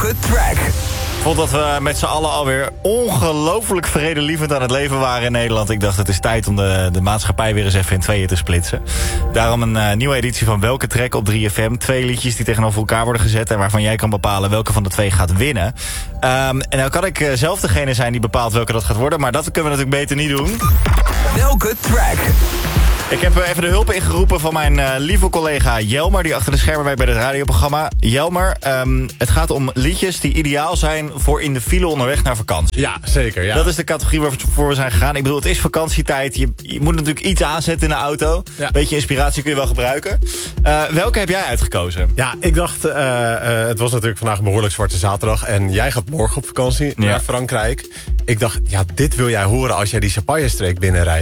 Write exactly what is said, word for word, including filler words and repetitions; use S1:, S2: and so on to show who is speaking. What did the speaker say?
S1: Welke track?
S2: Ik vond dat we met z'n allen alweer ongelooflijk vredelievend aan het leven waren in Nederland. Ik dacht, het is tijd om de, de maatschappij weer eens even in tweeën te splitsen. Daarom een uh, nieuwe editie van Welke Track op drie F M. Twee liedjes die tegenover elkaar worden gezet en waarvan jij kan bepalen welke van de twee gaat winnen. Um, en nou kan ik uh, zelf degene zijn die bepaalt welke dat gaat worden, maar dat kunnen we natuurlijk beter niet doen.
S1: Welke track?
S2: Ik heb even de hulp ingeroepen van mijn uh, lieve collega Jelmer, die achter de schermen werkt bij het radioprogramma. Jelmer, um, het gaat om liedjes die ideaal zijn voor in de file onderweg naar vakantie.
S3: Ja, zeker. Ja.
S2: Dat is de categorie waarvoor we zijn gegaan. Ik bedoel, het is vakantietijd. Je, je moet natuurlijk iets aanzetten in de auto.
S3: Ja.
S2: Beetje inspiratie kun je wel gebruiken. Uh, welke heb jij uitgekozen?
S3: Ja, ik dacht, uh, uh, het was natuurlijk vandaag een behoorlijk zwarte zaterdag. En jij gaat morgen op vakantie
S2: Ja.
S3: naar Frankrijk. Ik dacht, ja, dit wil jij horen als jij die Champagne-streek binnenrijdt.